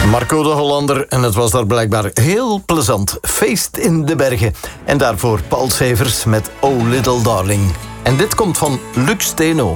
Marco de Hollander, en het was daar blijkbaar heel plezant. Feest in de bergen. En daarvoor Paul Severs met Oh Little Darling. En dit komt van Lux Steno.